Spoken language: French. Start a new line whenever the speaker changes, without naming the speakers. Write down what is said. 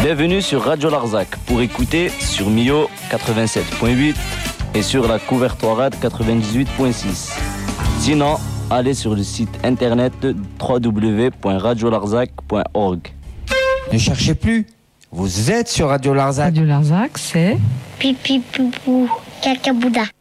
Bienvenue sur Radio Larzac pour écouter sur Mio 87.8 et sur la Couvertoirade 98.6. Sinon, allez sur le site internet www.radiolarzac.org.
Ne cherchez plus, vous êtes sur Radio Larzac.
Radio Larzac, c'est
Pipi poupou, caca bouda.